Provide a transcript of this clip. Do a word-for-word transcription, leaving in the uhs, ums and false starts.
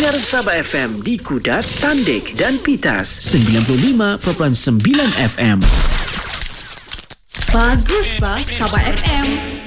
Dengar Sabah F M di Kudat, Tandik dan Pitas. sembilan puluh lima perpuluhan sembilan F M. Bagus bah Sabah F M.